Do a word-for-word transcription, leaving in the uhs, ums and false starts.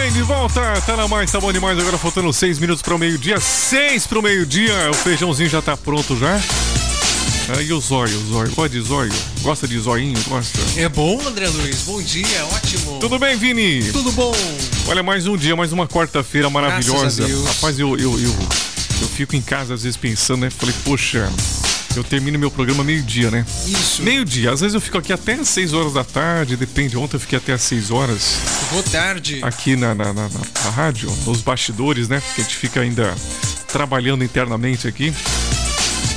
bem, de volta, tá na mais, tá bom demais. Agora faltando seis minutos para o meio-dia, seis para o meio-dia. O feijãozinho já tá pronto já. Aí o zóio, o zóio, gosta de zóio? Gosta de zoinho? Gosta? É bom, André Luiz, bom dia, ótimo. Tudo bem, Vini? Tudo bom. Olha, mais um dia, mais uma quarta-feira maravilhosa. Graças a Deus. Rapaz, eu, eu, eu, eu fico em casa às vezes pensando, né? Falei, poxa, eu termino meu programa meio-dia, né? Isso. Meio-dia, às vezes eu fico aqui até às seis horas da tarde, depende. Ontem eu fiquei até às seis horas. Boa tarde. Aqui na, na, na, na rádio, nos bastidores, né? Porque a gente fica ainda trabalhando internamente aqui.